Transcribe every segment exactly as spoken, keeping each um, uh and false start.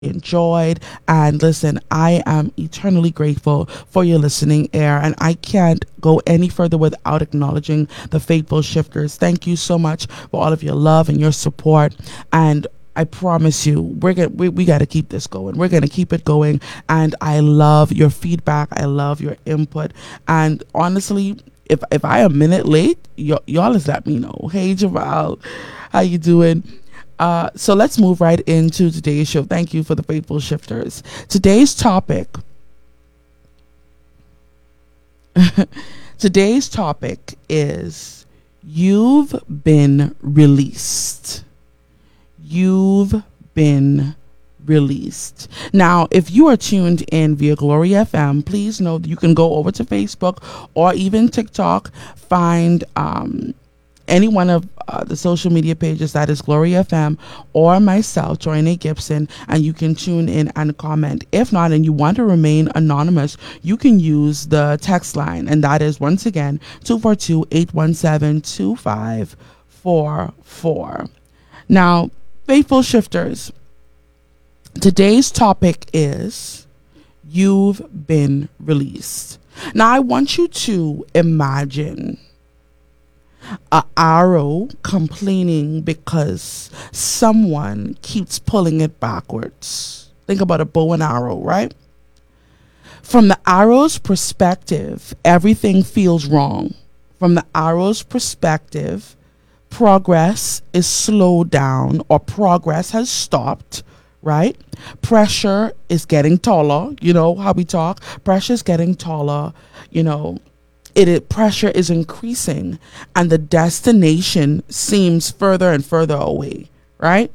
enjoyed. And listen, I am eternally grateful for your listening ear, and I can't go any further without acknowledging the faithful shifters. Thank you so much for all of your love and your support. And I promise you, we're gonna we, we got to keep this going. We're gonna keep it going. And I love your feedback. I love your input. And honestly, if if I am a minute late, y- y'all just let me know. Hey Javal, how you doing? Uh, so let's move right into today's show. Thank you for the faithful shifters. Today's topic. Today's topic is you've been released. You've been released. Now, if you are tuned in via Glory F M, please know that you can go over to Facebook or even TikTok, find um, any one of uh, the social media pages, that is Glory F M or myself, Joyne Gibson, and you can tune in and comment. If not, and you want to remain anonymous, you can use the text line, and that is once again two four two, eight one seven, two five four four. Now, faithful shifters, today's topic is you've been released. Now, I want you to imagine a arrow complaining because someone keeps pulling it backwards. Think about a bow and arrow, right? From the arrow's perspective, everything feels wrong. From the arrow's perspective, progress is slowed down, or progress has stopped, right? Pressure is getting taller. You know how we talk? Pressure is getting taller. You know, it, it pressure is increasing, and the destination seems further and further away, right?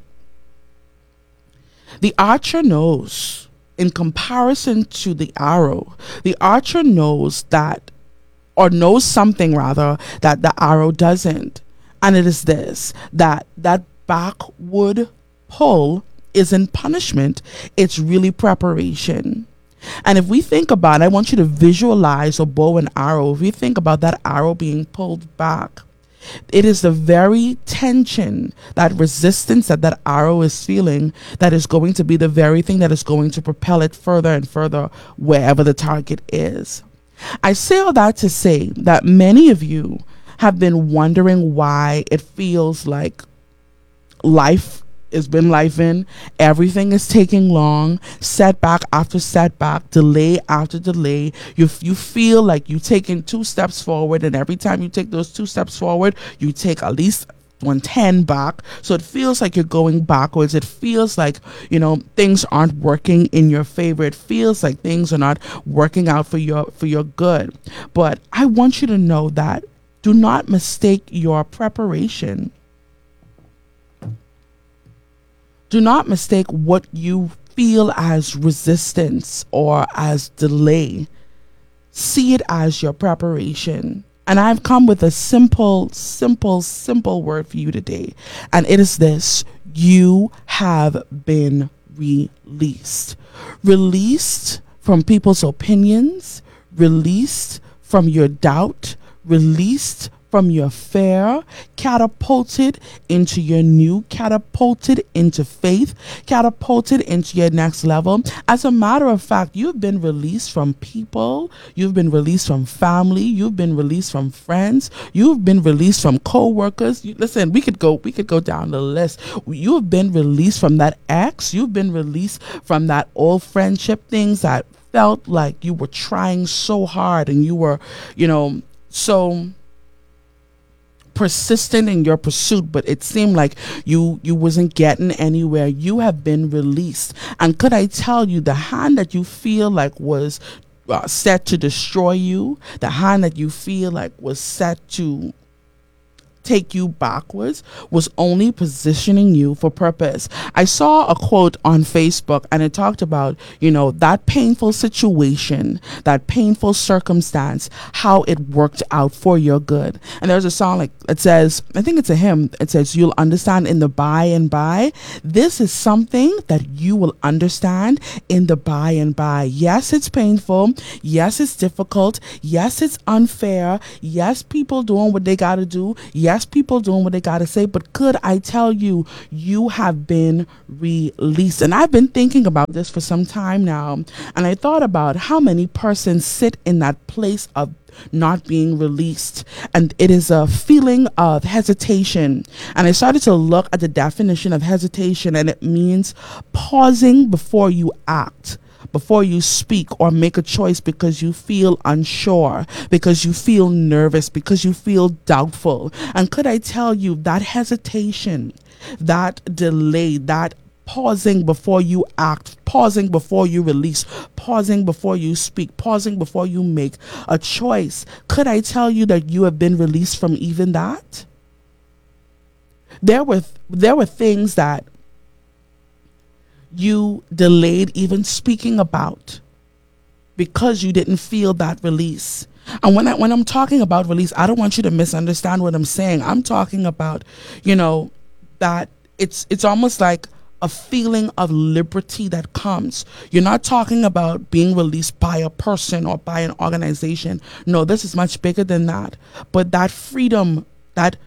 The archer knows, in comparison to the arrow, the archer knows that, or knows something rather, that the arrow doesn't. And it is this, that that backward pull isn't punishment, it's really preparation. And if we think about it, I want you to visualize a bow and arrow. If we think about that arrow being pulled back, it is the very tension, that resistance that that arrow is feeling, that is going to be the very thing that is going to propel it further and further wherever the target is. I say all that to say that many of you have been wondering why it feels like life has been life in. Everything is taking long, setback after setback, delay after delay. You you feel like you're taking two steps forward, and every time you take those two steps forward, you take at least one ten back. So it feels like you're going backwards. It feels like, you know, things aren't working in your favor. It feels like things are not working out for your for your good. But I want you to know that do not mistake your preparation. Do not mistake what you feel as resistance or as delay. See it as your preparation. And I've come with a simple, simple, simple word for you today. And it is this: you have been released. Released from people's opinions, released from your doubt, released from your fear, catapulted into your new, catapulted into faith, catapulted into your next level. As a matter of fact, you've been released from people, you've been released from family, you've been released from friends, you've been released from co-workers. You, listen, we could go, we could go down the list. You've been released from that ex, you've been released from that old friendship, things that felt like you were trying so hard and you were, you know, so persistent in your pursuit, but it seemed like you you wasn't getting anywhere. You have been released. And could I tell you, the hand that you feel like was uh, set to destroy you, the hand that you feel like was set to take you backwards, was only positioning you for purpose. I saw a quote on Facebook, and it talked about, you know, that painful situation, that painful circumstance, how it worked out for your good. And there's a song, like, it says, I think it's a hymn, it says, you'll understand in the by and by. This is something that you will understand in the by and by. Yes, it's painful. Yes, it's difficult. Yes, it's unfair. Yes, people doing what they got to do. Yes, Yes, people doing what they got to say, but could I tell you, you have been released. And I've been thinking about this for some time now. And I thought about how many persons sit in that place of not being released, and it is a feeling of hesitation. And I started to look at the definition of hesitation, and it means pausing before you act, before you speak or make a choice, because you feel unsure, because you feel nervous, because you feel doubtful. And could I tell you that hesitation, that delay, that pausing before you act, pausing before you release, pausing before you speak, pausing before you make a choice. Could I tell you that you have been released from even that? There were there were things that you delayed even speaking about because you didn't feel that release. And when I when I'm talking about release, I don't want you to misunderstand what I'm saying. I'm talking about, you know, that it's it's almost like a feeling of liberty that comes. You're not talking about being released by a person or by an organization. No, this is much bigger than that. But that freedom, that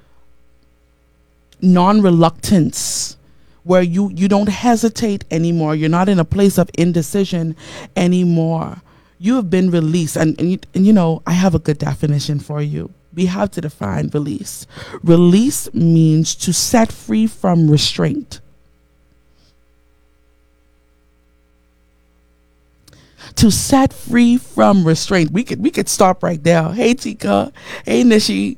non-reluctance, where you, you don't hesitate anymore. You're not in a place of indecision anymore. You have been released. And, and, you, and you know, I have a good definition for you. We have to define release. Release means to set free from restraint. To set free from restraint. We could we could stop right there. Hey Tika. Hey Nishi.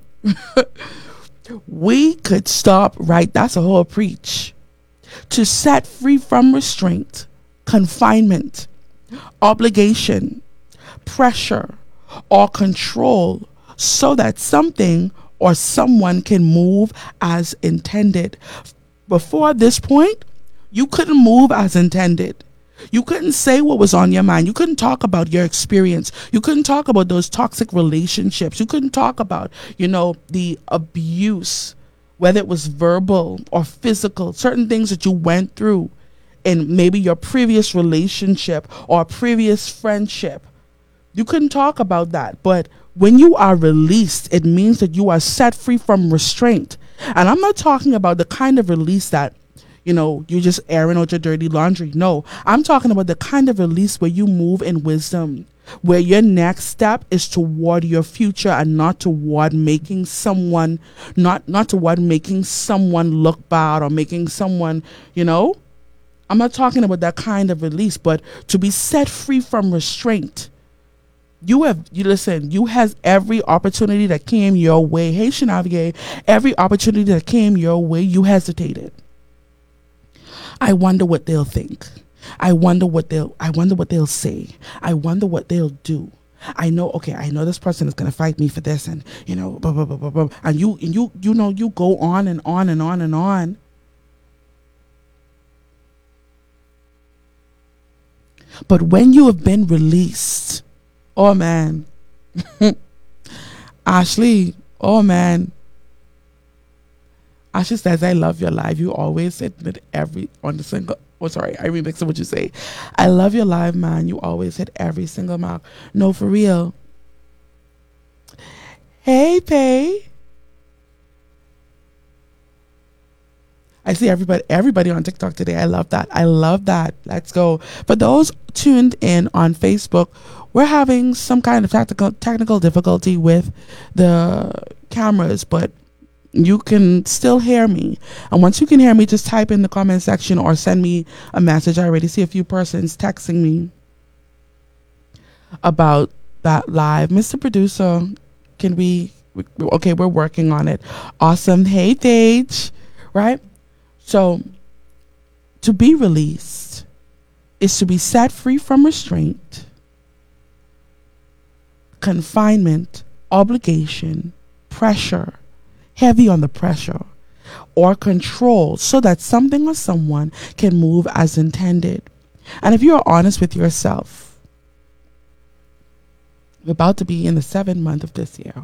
We could stop right. That's a whole preach. To set free from restraint, confinement, obligation, pressure, or control, so that something or someone can move as intended. Before this point, you couldn't move as intended. You couldn't say what was on your mind. You couldn't talk about your experience. You couldn't talk about those toxic relationships. You couldn't talk about, you know, the abuse, whether it was verbal or physical, certain things that you went through in maybe your previous relationship or previous friendship. You couldn't talk about that. But when you are released, it means that you are set free from restraint. And I'm not talking about the kind of release that, you know, you're just airing out your dirty laundry. No, I'm talking about the kind of release where you move in wisdom, where your next step is toward your future and not toward making someone, not, not toward making someone look bad or making someone, you know, I'm not talking about that kind of release, but to be set free from restraint. You have, you listen, you has every opportunity that came your way. Hey, Shanavier, every opportunity that came your way, you hesitated. I wonder what they'll think. I wonder what they'll I wonder what they'll say. I wonder what they'll do. I know, okay, I know this person is gonna fight me for this, and you know, blah, blah, blah, blah, blah. And you and you you know, you go on and on and on and on. But when you have been released, oh man. Ashley, oh man. Ashley says, I love your live. You always hit every on the single. Oh, sorry, I remixed what you say. I love your live, man. You always hit every single mark. No, for real. Hey, Pay. I see everybody, everybody on TikTok today. I love that. I love that. Let's go. For those tuned in on Facebook, we're having some kind of tactical technical difficulty with the cameras, but you can still hear me. And once you can hear me, just type in the comment section or send me a message. I already see a few persons texting me about that live. Mister Producer, can we, okay, we're working on it. Awesome. Hey, Paige, right? So to be released is to be set free from restraint, confinement, obligation, pressure, heavy on the pressure, or control, so that something or someone can move as intended. And if you're honest with yourself, we're about to be in the seventh month of this year.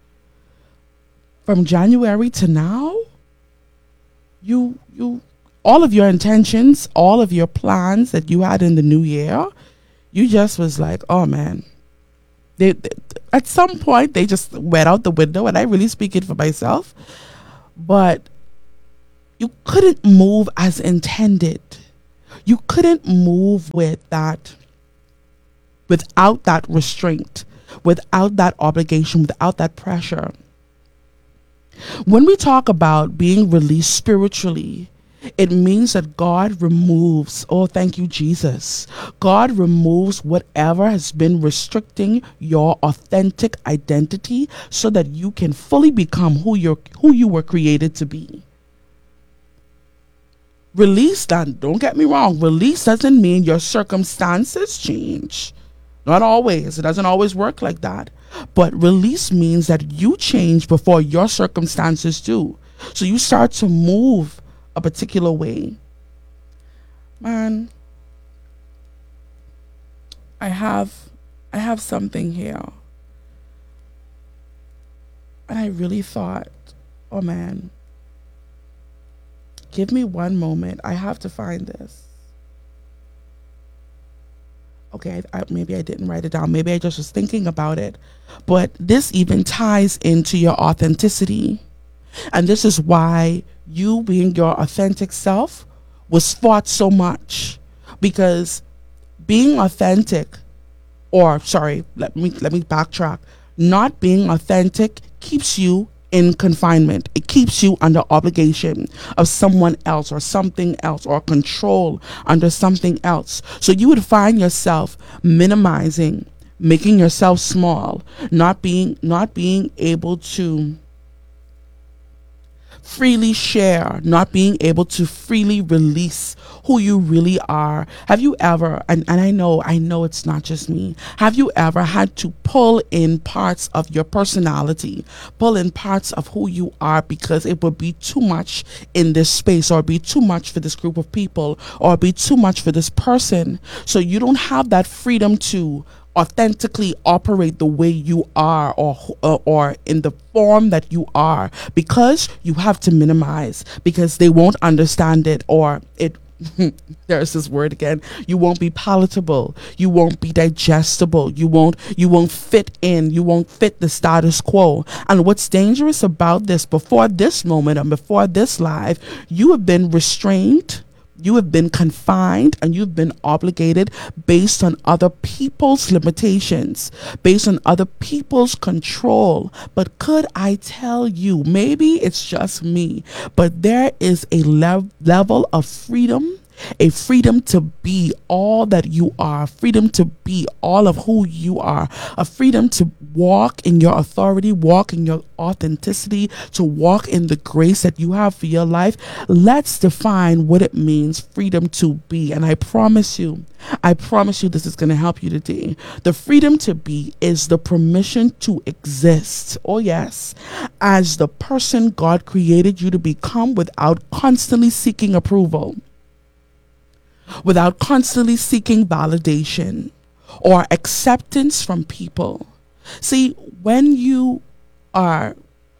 From January to now, you, you, all of your intentions, all of your plans that you had in the new year, you just was like, oh man, They, they, at some point, they just went out the window, and I really speak it for myself. but you couldn't move as intended. You couldn't move with that, without that restraint, without that obligation, without that pressure. When we talk about being released spiritually, it means that God removes, oh, thank you, Jesus. God removes whatever has been restricting your authentic identity so that you can fully become who you're, who you were created to be. Release, that, don't get me wrong, release doesn't mean your circumstances change. Not always. It doesn't always work like that. But release means that you change before your circumstances do. So you start to move a particular way. Man, I have I have something here. And I really thought, oh man, give me one moment. I have to find this. Okay, I, maybe I didn't write it down. Maybe I just was thinking about it. But this even ties into your authenticity. And this is why you being your authentic self was fought so much. Because being authentic, or sorry, let me let me backtrack. Not being authentic keeps you in confinement. It keeps you under obligation of someone else or something else, or control under something else. So you would find yourself minimizing, making yourself small, not being not being able to freely share, not being able to freely release who you really are. Have you ever, and, and I know, I know it's not just me, have you ever had to pull in parts of your personality, pull in parts of who you are because it would be too much in this space, or be too much for this group of people, or be too much for this person? So you don't have that freedom to authentically operate the way you are, or uh, or in the form that you are, because you have to minimize, because they won't understand it, or it there's this word again, you won't be palatable, you won't be digestible, you won't you won't fit in, you won't fit the status quo. And what's dangerous about this, before this moment and before this live, you have been restrained, you have been confined, and you've been obligated based on other people's limitations, based on other people's control. But could I tell you, maybe it's just me, but there is a lev- level of freedom, a freedom to be all that you are, freedom to be all of who you are, a freedom to walk in your authority, walk in your authenticity, to walk in the grace that you have for your life. Let's define what it means, freedom to be. And I promise you, I promise you this is going to help you today. The freedom to be is the permission to exist, oh yes, as the person God created you to become, without constantly seeking approval, without constantly seeking validation or acceptance from people. See, when you are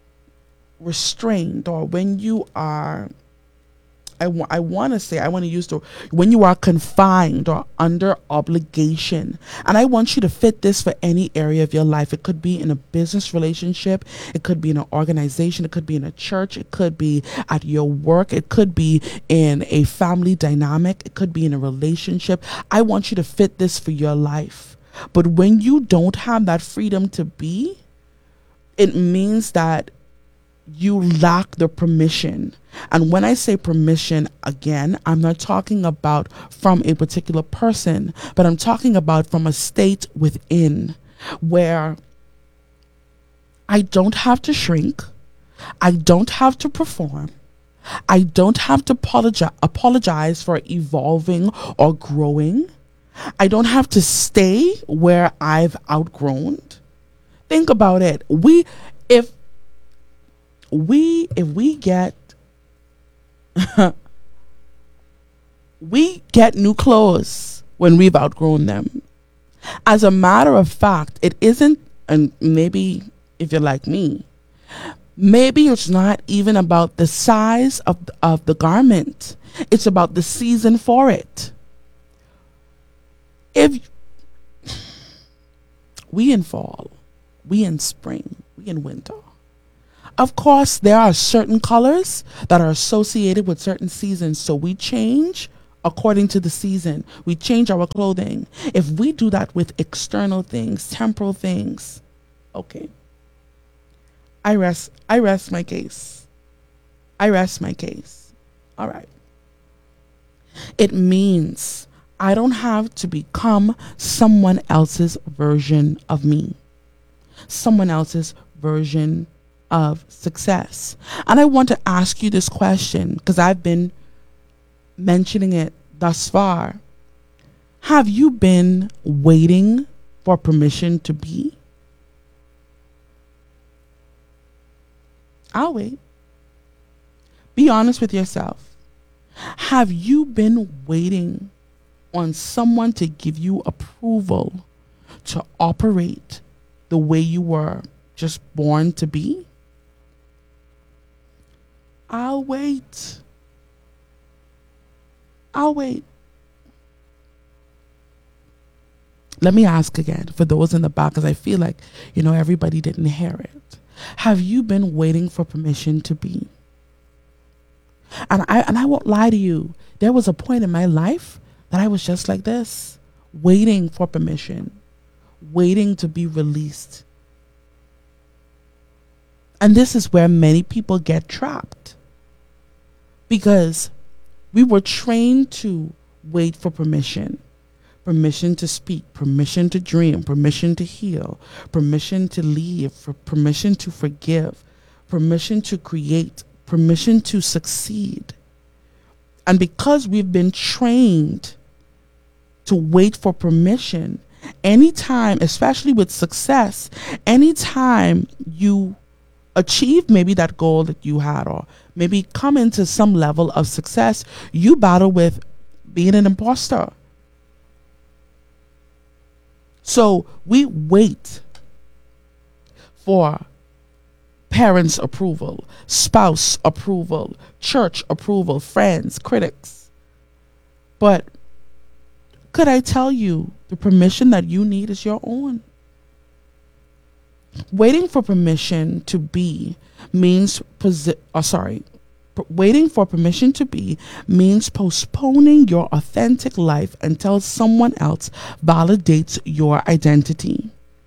restrained, or when you are, I, w- I want to say, I want to use the, when you are confined or under obligation, and I want you to fit this for any area of your life. It could be in a business relationship, it could be in an organization, it could be in a church, it could be at your work, it could be in a family dynamic, it could be in a relationship. I want you to fit this for your life. But when you don't have that freedom to be, it means that you lack the permission. And when I say permission, again, I'm not talking about from a particular person, but I'm talking about from a state within, where I don't have to shrink, I don't have to perform, I don't have to apologize, apologize for evolving or growing. I don't have to stay where I've outgrown. Think about it. We, if we, if we get, we get new clothes when we've outgrown them. As a matter of fact, it isn't, and maybe if you're like me, maybe it's not even about the size of, of the garment. It's about the season for it. If we in fall, we in spring, we in winter, Of course, there are certain colors that are associated with certain seasons. So we change according to the season. We change our clothing. If we do that with external things, temporal things, okay. I rest I rest my case. I rest my case. All right. It means I don't have to become someone else's version of me, someone else's version of success. And I want to ask you this question because I've been mentioning it thus far. Have you been waiting for permission to be? I'll wait. Be honest with yourself. Have you been waiting on someone to give you approval to operate the way you were just born to be? I'll wait. I'll wait. Let me ask again for those in the back, because I feel like, you know, everybody didn't hear it. Have you been waiting for permission to be? And I and I won't lie to you. There was a point in my life that I was just like this, waiting for permission, waiting to be released. And this is where many people get trapped, because we were trained to wait for permission. Permission to speak, permission to dream, permission to heal, permission to leave, for permission to forgive, permission to create, permission to succeed. And because we've been trained to wait for permission, anytime, especially with success, anytime you achieve maybe that goal that you had, or maybe come into some level of success, you battle with being an imposter. So we wait for parents' approval, spouse approval, church approval, friends, critics. But could I tell you, the permission that you need is your own. Waiting for permission to be means, posi- oh, sorry, P- waiting for permission to be means postponing your authentic life until someone else validates your identity.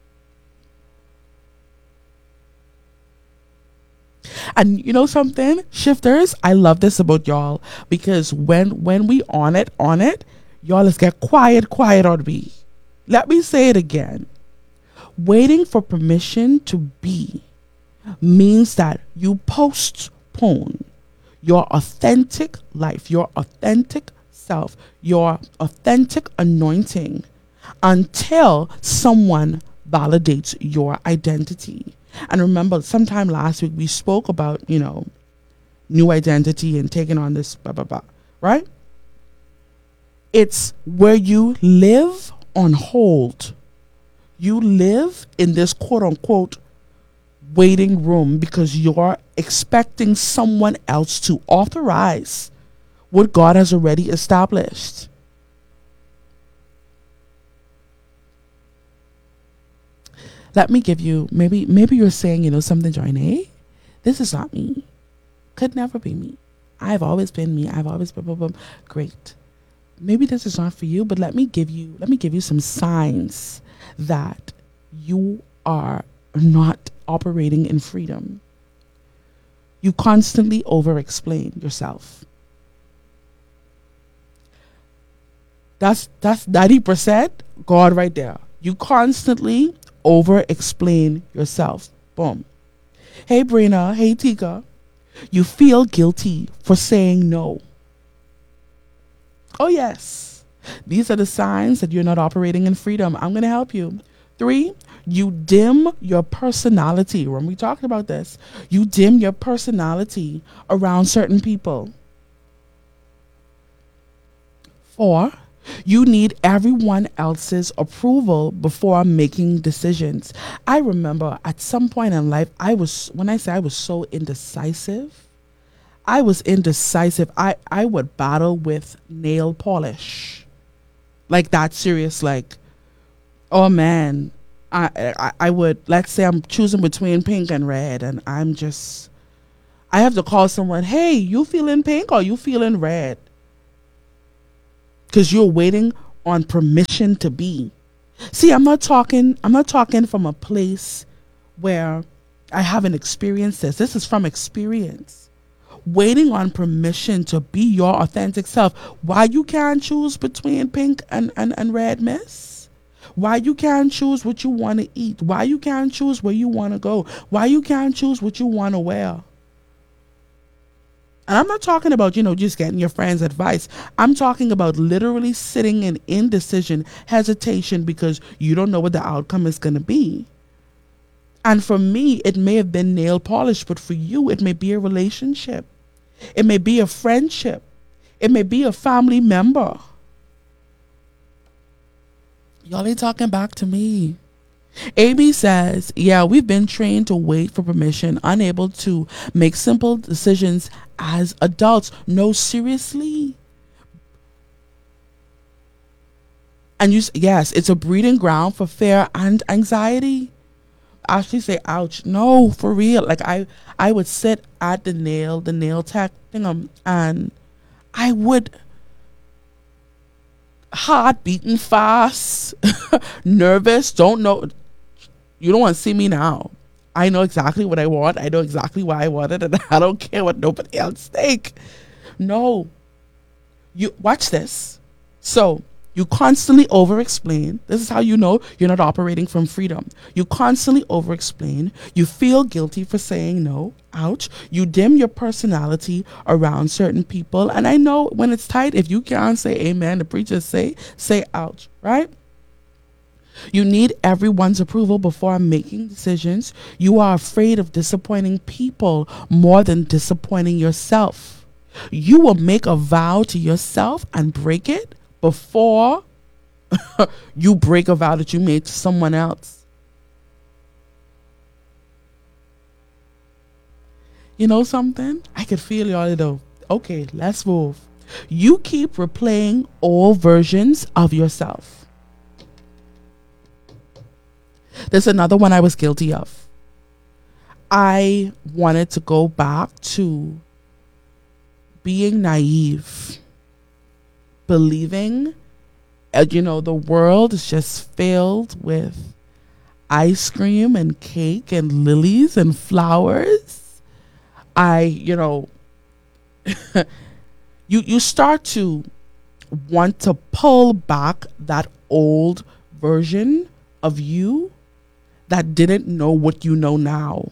And you know something, shifters, I love this about y'all, because when when we on it, on it, y'all, let's get quiet, quiet on me. Let me say it again. Waiting for permission to be means that you postpone your authentic life, your authentic self, your authentic anointing until someone validates your identity. And remember, sometime last week we spoke about, you know, new identity and taking on this blah, blah, blah, right? It's where you live on hold. You live in this quote unquote waiting room because you're expecting someone else to authorize what God has already established. Let me give you, maybe maybe you're saying, you know, something, Joyne, this is not me. Could never be me. I've always been me. I've always been, blah, blah, blah. Great. Maybe this is not for you, but let me give you, let me give you some signs that you are not operating in freedom. You constantly over-explain yourself. That's that's ninety percent God right there. You constantly over-explain yourself. Boom. Hey, Brina. Hey, Tika. You feel guilty for saying no. Oh, yes. These are the signs that you're not operating in freedom. I'm going to help you. Three, you dim your personality. When we talked about this, you dim your personality around certain people. Four, you need everyone else's approval before making decisions. I remember at some point in life, I was, when I say I was so indecisive, I was indecisive. I, I would battle with nail polish. Like that serious, like, oh man, I, I I would, let's say I'm choosing between pink and red, and I'm just, I have to call someone, hey, you feeling pink or you feeling red? Because you're waiting on permission to be. See, I'm not talking, I'm not talking from a place where I haven't experienced this. This is from experience. Waiting on permission to be your authentic self. Why you can't choose between pink and, and, and red, miss? Why you can't choose what you want to eat? Why you can't choose where you want to go? Why you can't choose what you want to wear? And I'm not talking about, you know, just getting your friends' advice. I'm talking about literally sitting in indecision, hesitation, because you don't know what the outcome is going to be. And for me, it may have been nail polish, but for you, it may be a relationship. It may be a friendship. It may be a family member. Y'all ain't talking back to me. Amy says, yeah, we've been trained to wait for permission, unable to make simple decisions as adults. No, seriously. And you, yes, it's a breeding ground for fear and anxiety. Actually say, ouch. No, for real. Like I, I would sit at the nail, the nail tech thing, and I would, heart beating fast, nervous, don't know. You don't want to see me now. I know exactly what I want. I know exactly why I want it, and I don't care what nobody else think. No. You watch this. So you constantly over-explain. This is how you know you're not operating from freedom. You constantly over-explain. You feel guilty for saying no. Ouch. You dim your personality around certain people. And I know when it's tight, if you can't say amen, the preachers say, say ouch, right? You need everyone's approval before making decisions. You are afraid of disappointing people more than disappointing yourself. You will make a vow to yourself and break it before you break a vow that you made to someone else. You know something? I could feel y'all though. Okay, let's move. You keep replaying old versions of yourself. There's another one I was guilty of. I wanted to go back to being naive, believing, uh, you know, the world is just filled with ice cream and cake and lilies and flowers. I, you know, you you start to want to pull back that old version of you that didn't know what you know now.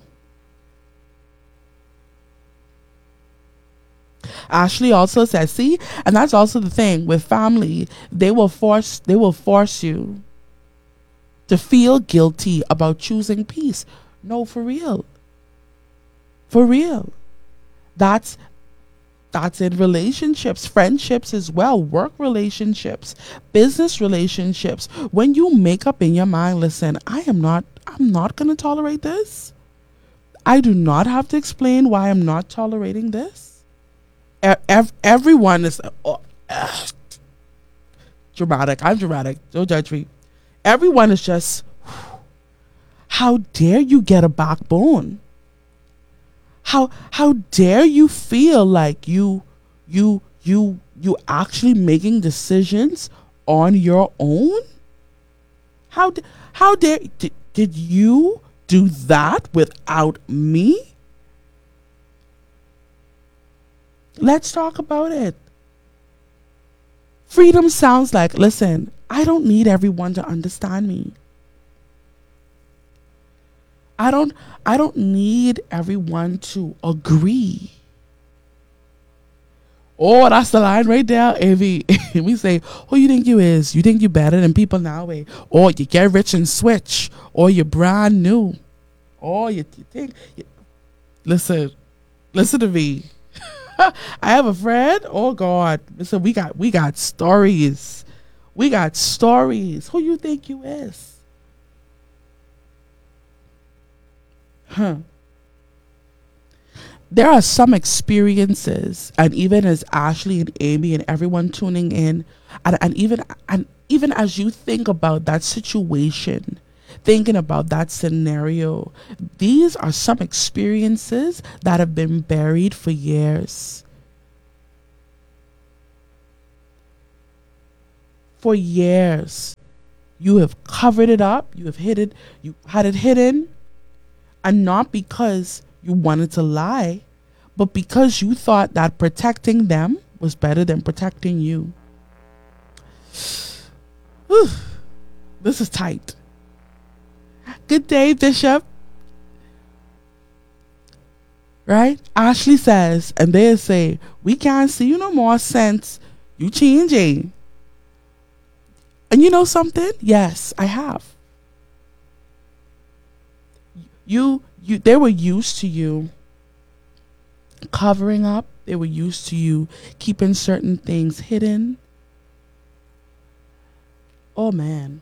Ashley also says, see, and that's also the thing with family. They will force, they will force you to feel guilty about choosing peace. No, for real. For real. That's, that's in relationships, friendships as well, work relationships, business relationships. When you make up in your mind, listen, I am not, I'm not going to tolerate this. I do not have to explain why I'm not tolerating this. Ev- everyone is uh, uh, dramatic. I'm dramatic. Don't judge me. Everyone is just, how dare you get a backbone? How how dare you feel like you you you you actually making decisions on your own? How how dare did, did you do that without me? Let's talk about it. Freedom sounds like, listen, I don't need everyone to understand me. I don't I don't need everyone to agree. Oh, that's the line right there, A V. We say, who you think you is? You think you better than people now, eh? Or you get rich and switch. Or you're brand new. Or you, you think... You, listen. Listen to me. I have a friend. Oh God. Listen, we got we got stories. We got stories. Who you think you is? Huh. There are some experiences, and even as Ashley and Amy and everyone tuning in, and, and even and even as you think about that situation thinking about that scenario. These are some experiences that have been buried for years. For years. You have covered it up, you have hid it, you had it hidden, and not because you wanted to lie, but because you thought that protecting them was better than protecting you. Whew. This is tight. Good day, Bishop. Right? Ashley says, and they say, we can't see you no more since you changing. And you know something? Yes, I have. You, you, they were used to you covering up. They were used to you keeping certain things hidden. Oh man.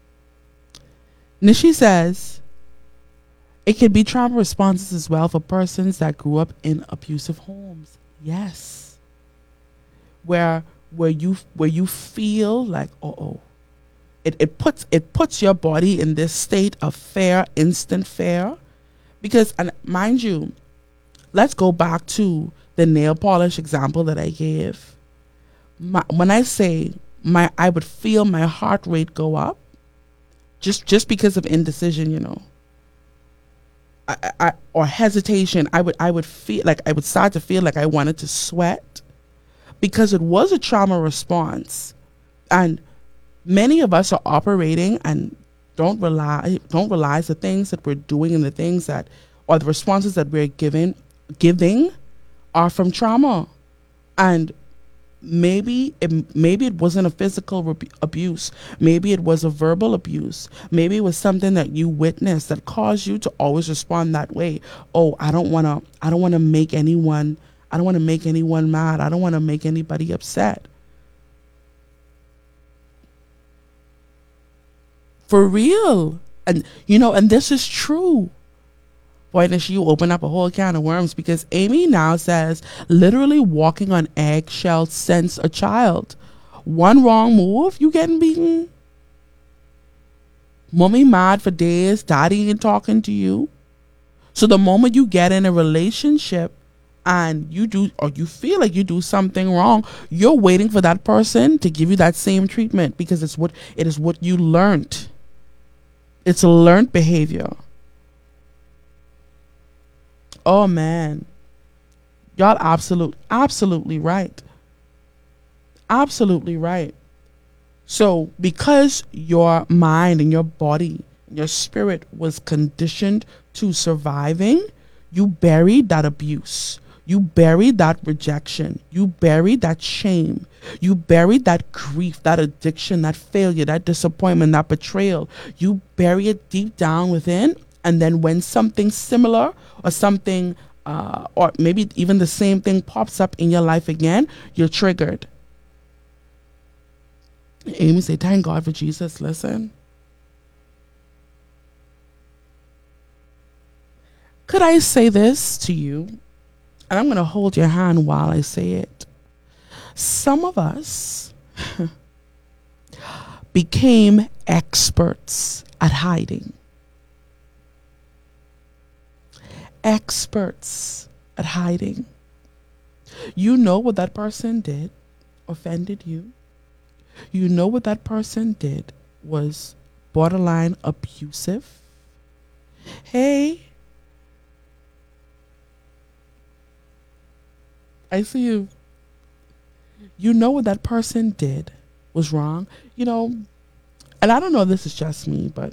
Nishi says, it can be trauma responses as well for persons that grew up in abusive homes. Yes. Where where you where you feel like, oh oh. It it puts it puts your body in this state of fear, instant fear. Because, and mind you, let's go back to the nail polish example that I gave. My, when I say my I would feel my heart rate go up just just because of indecision, you know. I, I, or hesitation, I would I would feel like I would start to feel like I wanted to sweat because it was a trauma response. And many of us are operating and don't rely don't realize the things that we're doing and the things that or the responses that we're giving giving are from trauma. And maybe it, maybe it wasn't a physical rebu- abuse. Maybe it was a verbal abuse. Maybe it was something that you witnessed that caused you to always respond that way. Oh, I don't want to I don't want to make anyone I don't want to make anyone mad. I don't want to make anybody upset. For real. And you know, and this is true. Boy, then you open up a whole can of worms, because Amy now says literally walking on eggshells since a child. One wrong move, you getting beaten. Mommy mad for days, daddy ain't talking to you. So the moment you get in a relationship and you do, or you feel like you do something wrong, you're waiting for that person to give you that same treatment, because it's what it is what you learned. It's a learned behavior. Oh man, y'all absolute, absolutely right. Absolutely right. So because your mind and your body, your spirit was conditioned to surviving, you buried that abuse. You buried that rejection. You buried that shame. You buried that grief, that addiction, that failure, that disappointment, that betrayal. You bury it deep down within. And then when something similar or something, uh, or maybe even the same thing pops up in your life again, you're triggered. Amy say, thank God for Jesus. Listen. Could I say this to you? And I'm going to hold your hand while I say it. Some of us became experts at hiding. Experts at hiding. You know what that person did offended you. You know what that person did was borderline abusive. Hey, I see you. You know what that person did was wrong. You know, and I don't know if this is just me, but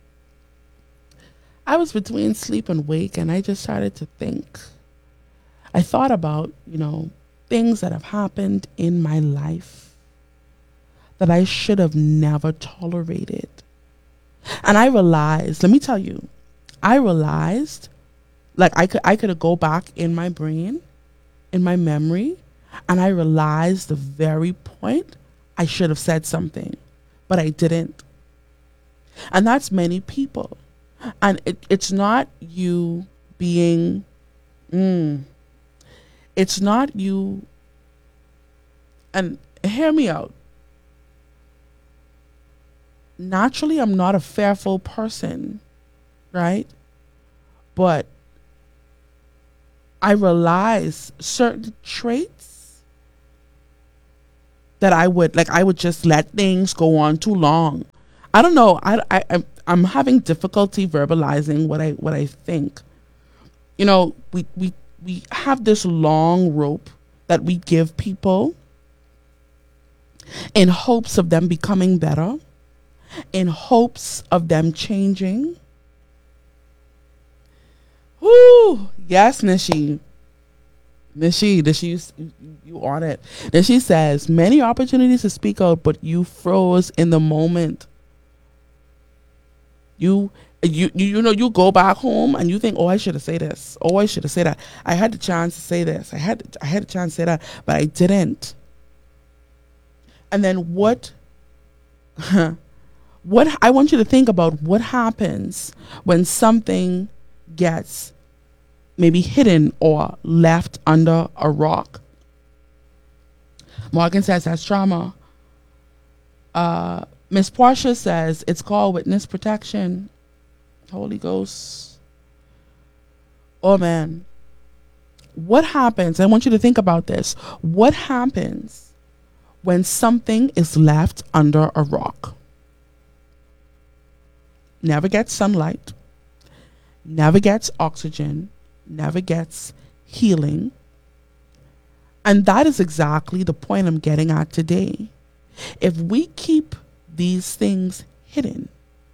I was between sleep and wake, and I just started to think. I thought about, you know, things that have happened in my life that I should have never tolerated. And I realized, let me tell you, I realized like I could I could go back in my brain, in my memory, and I realized the very point I should have said something, but I didn't. And that's many people. And it, it's not you being, mm, it's not you, and hear me out. naturally I'm not a fearful person, right? But I realize certain traits that I would like I would just let things go on too long. I don't know. I I I'm, I'm having difficulty verbalizing what I what I think. You know, we we we have this long rope that we give people in hopes of them becoming better, in hopes of them changing. Whoo, yes, Nishi. Nishi, Nishi, you, you on it. Then she says, many opportunities to speak out, but you froze in the moment. You, you, you, you know, you go back home and you think, oh, I should have said this. Oh, I should have said that. I had the chance to say this. I had, I had the chance to say that, but I didn't. And then what, what I want you to think about what happens when something gets maybe hidden or left under a rock. Morgan says that's trauma. Uh, Miss Portia says it's called witness protection. Holy Ghost. Oh man. What happens? I want you to think about this. What happens when something is left under a rock? Never gets sunlight, never gets oxygen, never gets healing. And that is exactly the point I'm getting at today. If we keep these things hidden,